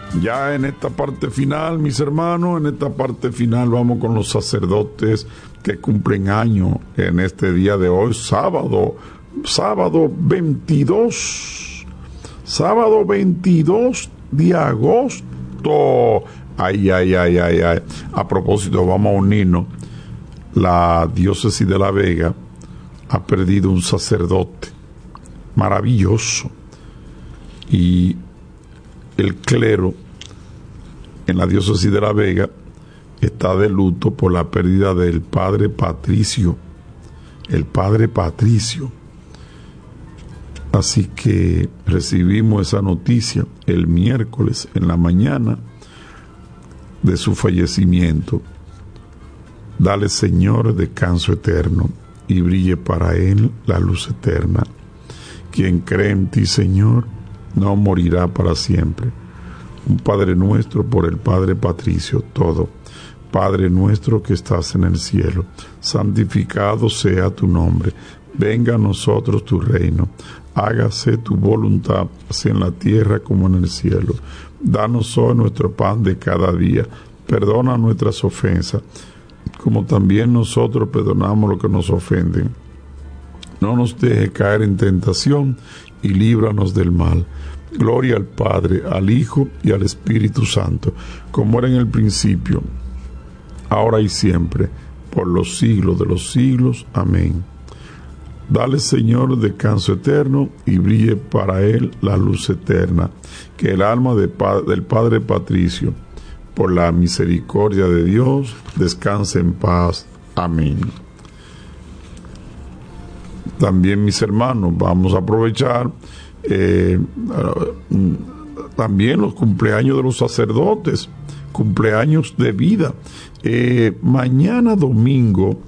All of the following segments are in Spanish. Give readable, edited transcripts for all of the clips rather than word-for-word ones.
Ya en esta parte final, mis hermanos, en esta parte final vamos con los sacerdotes que cumplen año en este día de hoy, sábado 22 de agosto. Ay. A propósito, vamos a unirnos. La diócesis de La Vega ha perdido un sacerdote maravilloso y el clero en la diócesis de La Vega está de luto por la pérdida del padre Patricio. El padre Patricio. Así que recibimos esa noticia el miércoles en la mañana de su fallecimiento. Dale, Señor, descanso eterno y brille para él la luz eterna. Quien cree en ti, Señor, no morirá para siempre. Un Padre nuestro por el Padre Patricio, todo. Padre nuestro que estás en el cielo, santificado sea tu nombre. Venga a nosotros tu reino. Hágase tu voluntad, así en la tierra como en el cielo. Danos hoy nuestro pan de cada día. Perdona nuestras ofensas, como también nosotros perdonamos los que nos ofenden. No nos deje caer en tentación y líbranos del mal. Gloria al Padre, al Hijo y al Espíritu Santo, como era en el principio, ahora y siempre, por los siglos de los siglos. Amén. Dale, Señor, descanso eterno y brille para él la luz eterna. Que el alma del Padre Patricio, por la misericordia de Dios, descanse en paz. Amén. También, mis hermanos, vamos a aprovechar también los cumpleaños de los sacerdotes, cumpleaños de vida. Mañana domingo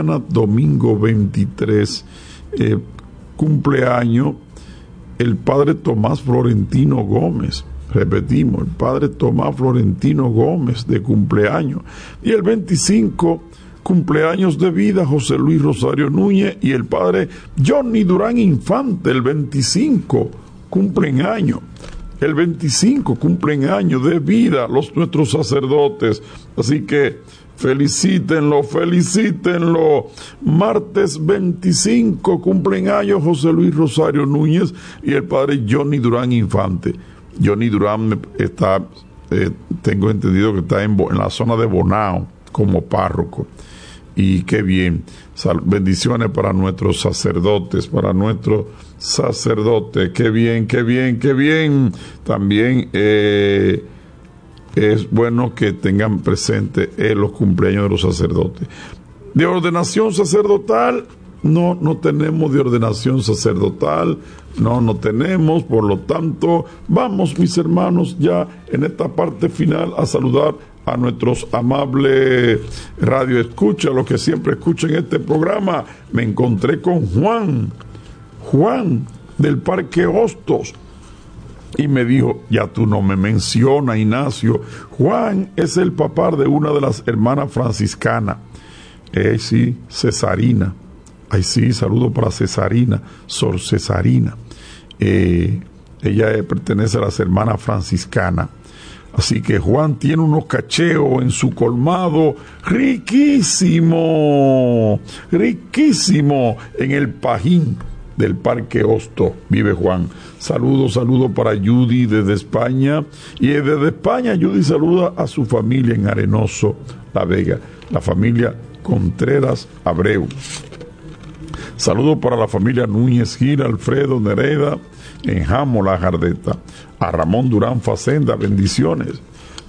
23, cumpleaños el padre Tomás Florentino Gómez. Repetimos, el padre Tomás Florentino Gómez de cumpleaños. Y el 25, cumpleaños de vida José Luis Rosario Núñez y el padre Johnny Durán Infante. El 25 cumplen año. El 25 cumplen años de vida nuestros sacerdotes. Así que felicítenlo. Martes 25 cumplen años José Luis Rosario Núñez y el padre Johnny Durán Infante. Johnny Durán está, tengo entendido que está en la zona de Bonao como párroco. Y qué bien. Bendiciones para nuestros sacerdotes, Qué bien. También es bueno que tengan presente los cumpleaños de los sacerdotes. De ordenación sacerdotal, no tenemos de ordenación sacerdotal, no tenemos. Por lo tanto, vamos, mis hermanos, ya en esta parte final a saludar a nuestros amables radioescuchas, los que siempre escuchan este programa. Me encontré con Juan del Parque Hostos, y me dijo: ya tú no me mencionas, Ignacio. Juan es el papá de una de las hermanas franciscanas. Sí, Cesarina. Ay, sí, saludo para Cesarina, Sor Cesarina. Ella pertenece a las hermanas franciscanas. Así que Juan tiene unos cacheos en su colmado riquísimo en el Pajín del Parque Hosto. Vive Juan. Saludo para Judy desde España. Y desde España Judy saluda a su familia en Arenoso, La Vega, la familia Contreras Abreu. Saludo para la familia Núñez Gil, Alfredo Nereda en Jamo, La Jardeta. A Ramón Durán Facenda, bendiciones.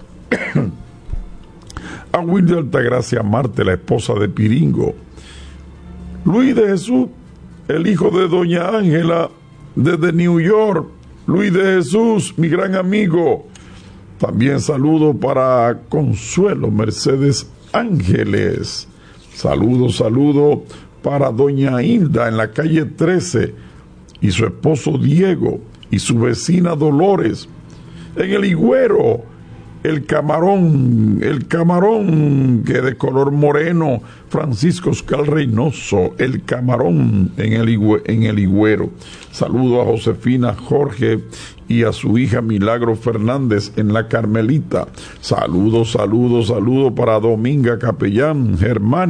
A Wilde Altagracia Marte, la esposa de Piringo. Luis de Jesús, el hijo de doña Ángela desde New York. Luis de Jesús, mi gran amigo. También saludo para Consuelo Mercedes Ángeles. Saludo para doña Hilda en la calle 13 y su esposo Diego y su vecina Dolores en el Higüero. el camarón que de color moreno, Francisco Oscar Reynoso, el camarón en el Higüero. Saludo a Josefina Jorge y a su hija Milagro Fernández en la Carmelita. Saludo para Dominga Capellán,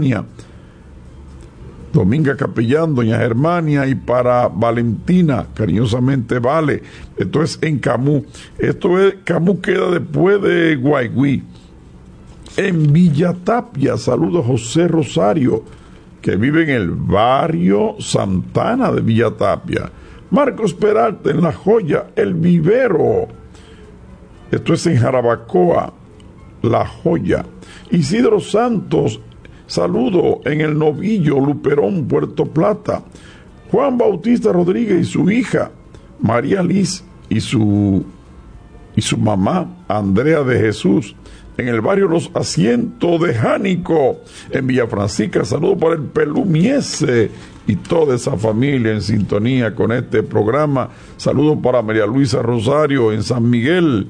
doña Germania, y para Valentina, cariñosamente Vale. Esto es en Camus. Camus queda después de Guaigüí. En Villa Tapia, saludo a José Rosario, que vive en el barrio Santana de Villa Tapia. Marcos Peralta en La Joya, El Vivero. Esto es en Jarabacoa, La Joya. Isidro Santos, saludo en El Novillo, Luperón, Puerto Plata. Juan Bautista Rodríguez y su hija María Liz y su mamá Andrea de Jesús en el barrio Los Asientos de Jánico, en Villafrancisca. Saludo para el Pelumiese y toda esa familia en sintonía con este programa. Saludo para María Luisa Rosario en San Miguel.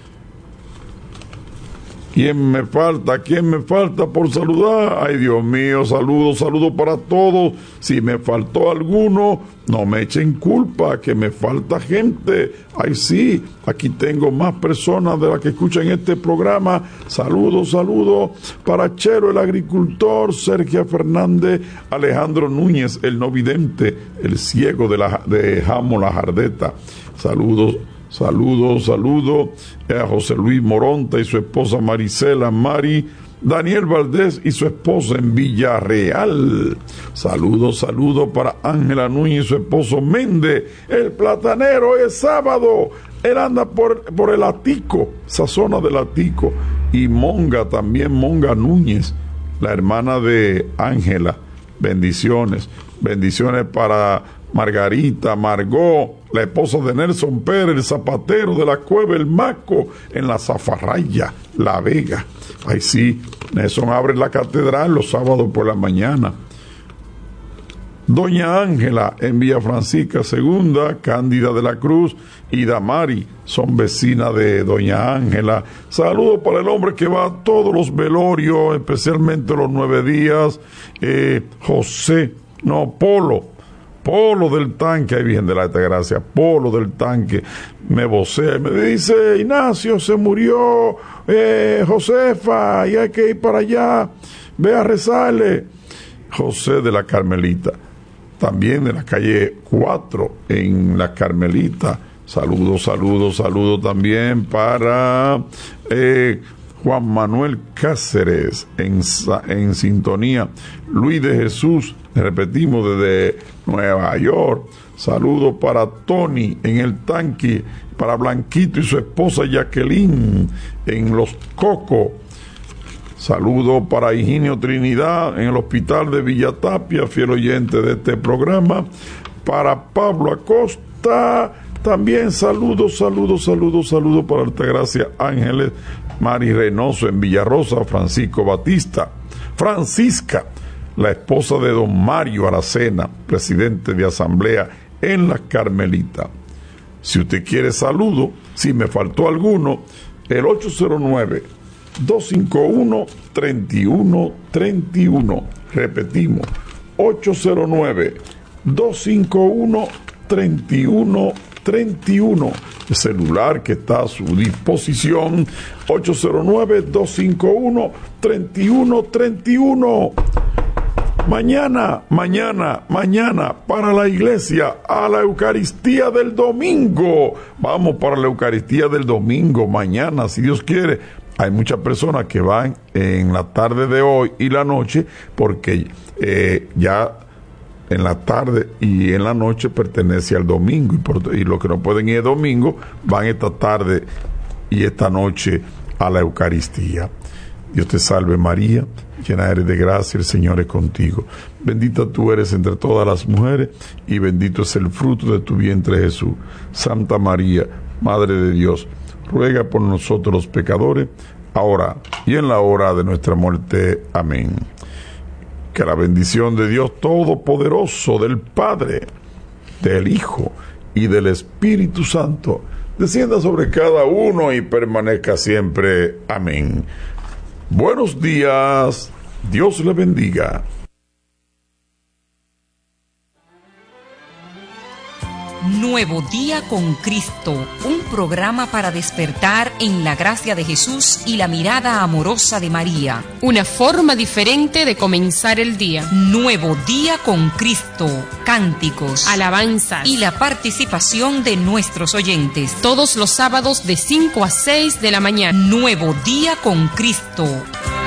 ¿Quién me falta por saludar? Ay, Dios mío, saludo para todos. Si me faltó alguno, no me echen culpa, que me falta gente. Ay, sí, aquí tengo más personas de las que escuchan este programa. Saludo para Chero, el agricultor, Sergio Fernández, Alejandro Núñez, el no vidente, el ciego de Jamo La Jardeta. Saludo a José Luis Moronta y su esposa Marisela Mari, Daniel Valdés y su esposa en Villarreal. Saludo para Ángela Núñez y su esposo Méndez, el platanero. Es sábado, él anda por el Atico, esa zona del Atico. Y Monga Núñez, la hermana de Ángela. Bendiciones para Margarita, Margot, la esposa de Nelson Pérez, el zapatero de la Cueva El Maco, en la Zafarraya, La Vega. Ay, sí, Nelson abre la catedral los sábados por la mañana. Doña Ángela en Villafrancisca Segunda, Cándida de la Cruz y Damari son vecinas de Doña Ángela. Saludos para el hombre que va a todos los velorios, especialmente los 9 días, Polo del Tanque, ahí Virgen de la Altagracia, Polo del Tanque, me vocea y me dice: Ignacio, se murió Josefa y hay que ir para allá, ve a rezarle. José de la Carmelita, también de la calle 4 en la Carmelita. Saludo también para Juan Manuel Cáceres en sintonía. Luis de Jesús, repetimos, desde Nueva York. Saludo para Tony en el Tanque, para Blanquito y su esposa Jacqueline en Los Cocos. Saludo para Higinio Trinidad en el hospital de Villatapia, fiel oyente de este programa. Para Pablo Acosta, también saludo para Altagracia Ángeles, Mari Reynoso en Villarrosa, Francisco Batista, Francisca, la esposa de don Mario Aracena, presidente de Asamblea en la Carmelita. Si usted quiere saludo, si me faltó alguno, el 809-251-3131. Repetimos, 809-251-3131. El celular que está a su disposición, 809-251-3131. Mañana, para la iglesia, a la Eucaristía del domingo. Vamos para la Eucaristía del domingo, mañana, si Dios quiere. Hay muchas personas que van en la tarde de hoy y la noche, porque ya en la tarde y en la noche pertenece al domingo, y los que no pueden ir el domingo van esta tarde y esta noche a la Eucaristía. Dios te salve María, llena eres de gracia, el Señor es contigo. Bendita tú eres entre todas las mujeres y bendito es el fruto de tu vientre Jesús. Santa María, Madre de Dios, ruega por nosotros los pecadores, ahora y en la hora de nuestra muerte. Amén. Que la bendición de Dios Todopoderoso, del Padre, del Hijo y del Espíritu Santo descienda sobre cada uno y permanezca siempre. Amén. Buenos días, Dios le bendiga. Nuevo Día con Cristo, un programa para despertar en la gracia de Jesús y la mirada amorosa de María. Una forma diferente de comenzar el día. Nuevo Día con Cristo, cánticos, alabanzas y la participación de nuestros oyentes. Todos los sábados de 5 a 6 de la mañana. Nuevo Día con Cristo,